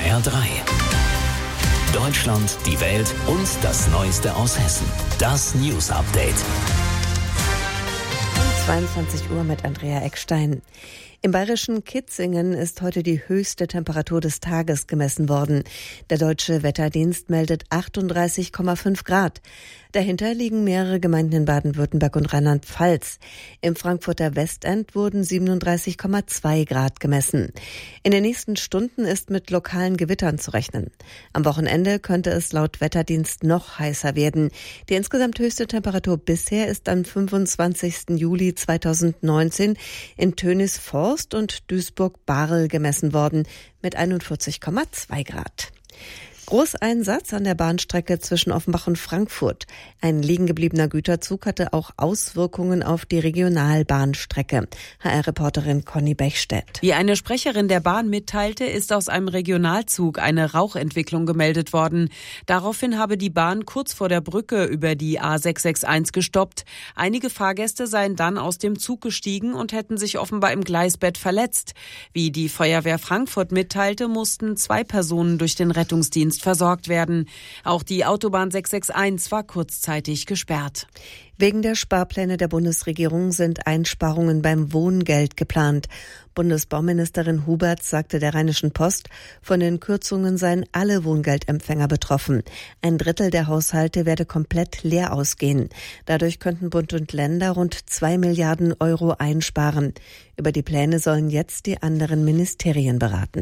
HR3. Deutschland, die Welt und das Neueste aus Hessen. Das News Update. 22 Uhr mit Andrea Eckstein. Im bayerischen Kitzingen ist heute die höchste Temperatur des Tages gemessen worden. Der Deutsche Wetterdienst meldet 38,5 Grad. Dahinter liegen mehrere Gemeinden in Baden-Württemberg und Rheinland-Pfalz. Im Frankfurter Westend wurden 37,2 Grad gemessen. In den nächsten Stunden ist mit lokalen Gewittern zu rechnen. Am Wochenende könnte es laut Wetterdienst noch heißer werden. Die insgesamt höchste Temperatur bisher ist am 25. Juli 2019 in Tönisforst und Duisburg-Barl gemessen worden mit 41,2 Grad. Großeinsatz an der Bahnstrecke zwischen Offenbach und Frankfurt. Ein liegen gebliebener Güterzug hatte auch Auswirkungen auf die Regionalbahnstrecke. HR-Reporterin Conny Bechstedt. Wie eine Sprecherin der Bahn mitteilte, ist aus einem Regionalzug eine Rauchentwicklung gemeldet worden. Daraufhin habe die Bahn kurz vor der Brücke über die A661 gestoppt. Einige Fahrgäste seien dann aus dem Zug gestiegen und hätten sich offenbar im Gleisbett verletzt. Wie die Feuerwehr Frankfurt mitteilte, mussten 2 Personen durch den Rettungsdienst versorgt werden. Auch die Autobahn 661 war kurzzeitig gesperrt. Wegen der Sparpläne der Bundesregierung sind Einsparungen beim Wohngeld geplant. Bundesbauministerin Huberts sagte der Rheinischen Post, von den Kürzungen seien alle Wohngeldempfänger betroffen. 1/3 der Haushalte werde komplett leer ausgehen. Dadurch könnten Bund und Länder rund 2 Milliarden Euro einsparen. Über die Pläne sollen jetzt die anderen Ministerien beraten.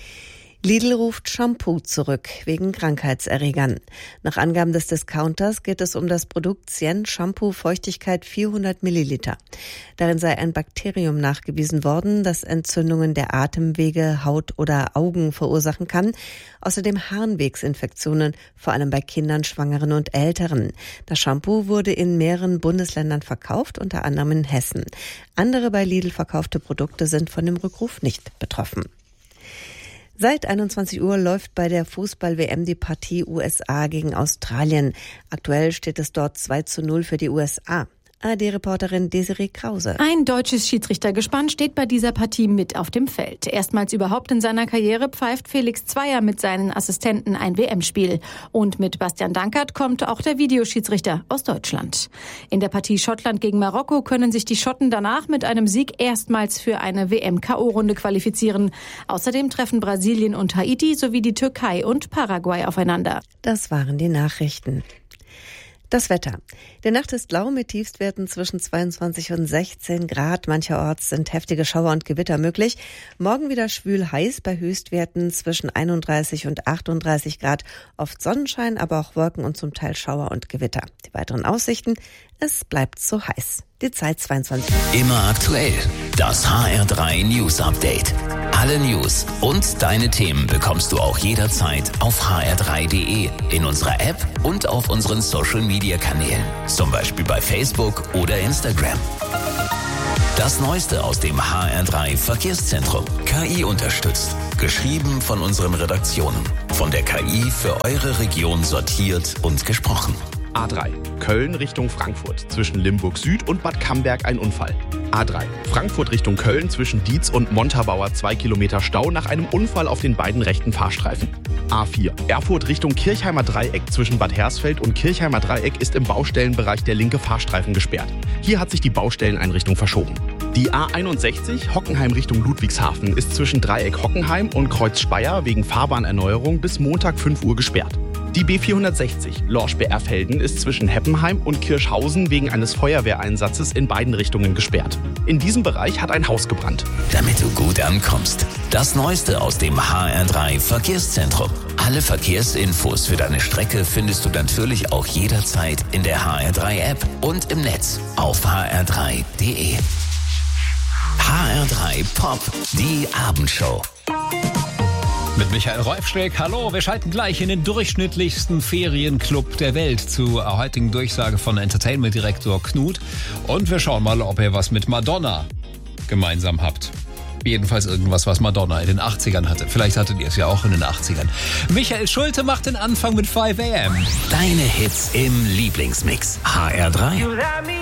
Lidl ruft Shampoo zurück wegen Krankheitserregern. Nach Angaben des Discounters geht es um das Produkt Cien Shampoo Feuchtigkeit 400 Milliliter. Darin sei ein Bakterium nachgewiesen worden, das Entzündungen der Atemwege, Haut oder Augen verursachen kann. Außerdem Harnwegsinfektionen, vor allem bei Kindern, Schwangeren und Älteren. Das Shampoo wurde in mehreren Bundesländern verkauft, unter anderem in Hessen. Andere bei Lidl verkaufte Produkte sind von dem Rückruf nicht betroffen. Seit 21 Uhr läuft bei der Fußball-WM die Partie USA gegen Australien. Aktuell steht es dort 2:0 für die USA. ARD-Reporterin Desiree Krause. Ein deutsches Schiedsrichtergespann steht bei dieser Partie mit auf dem Feld. Erstmals überhaupt in seiner Karriere pfeift Felix Zweier mit seinen Assistenten ein WM-Spiel. Und mit Bastian Dankert kommt auch der Videoschiedsrichter aus Deutschland. In der Partie Schottland gegen Marokko können sich die Schotten danach mit einem Sieg erstmals für eine WM-KO-Runde qualifizieren. Außerdem treffen Brasilien und Haiti sowie die Türkei und Paraguay aufeinander. Das waren die Nachrichten. Das Wetter. Die Nacht ist lau mit Tiefstwerten zwischen 22 und 16 Grad. Mancherorts sind heftige Schauer und Gewitter möglich. Morgen wieder schwül heiß bei Höchstwerten zwischen 31 und 38 Grad. Oft Sonnenschein, aber auch Wolken und zum Teil Schauer und Gewitter. Die weiteren Aussichten: es bleibt so heiß. Die Zeit 22. Immer aktuell. Das HR3 News Update. Alle News und deine Themen bekommst du auch jederzeit auf hr3.de, in unserer App und auf unseren Social Media Kanälen. Zum Beispiel bei Facebook oder Instagram. Das Neueste aus dem HR3 Verkehrszentrum. KI unterstützt. Geschrieben von unseren Redaktionen. Von der KI für eure Region sortiert und gesprochen. A3. Köln Richtung Frankfurt. Zwischen Limburg Süd und Bad Camberg ein Unfall. A3. Frankfurt Richtung Köln zwischen Dietz und Montabaur 2 Kilometer Stau nach einem Unfall auf den beiden rechten Fahrstreifen. A4. Erfurt Richtung Kirchheimer Dreieck zwischen Bad Hersfeld und Kirchheimer Dreieck ist im Baustellenbereich der linke Fahrstreifen gesperrt. Hier hat sich die Baustelleneinrichtung verschoben. Die A61 Hockenheim Richtung Ludwigshafen ist zwischen Dreieck Hockenheim und Kreuz Speyer wegen Fahrbahnerneuerung bis Montag 5 Uhr gesperrt. Die B460 Lorsch-Erfelden ist zwischen Heppenheim und Kirschhausen wegen eines Feuerwehreinsatzes in beiden Richtungen gesperrt. In diesem Bereich hat ein Haus gebrannt. Damit du gut ankommst. Das Neueste aus dem HR3 Verkehrszentrum. Alle Verkehrsinfos für deine Strecke findest du natürlich auch jederzeit in der HR3-App und im Netz auf hr3.de. HR3 Pop, die Abendshow. Mit Michael Reufschreck. Hallo, wir schalten gleich in den durchschnittlichsten Ferienclub der Welt zur heutigen Durchsage von Entertainment-Direktor Knut. Und wir schauen mal, ob ihr was mit Madonna gemeinsam habt. Jedenfalls irgendwas, was Madonna in den 80ern hatte. Vielleicht hattet ihr es ja auch in den 80ern. Michael Schulte macht den Anfang mit 5 AM. Deine Hits im Lieblingsmix. HR3.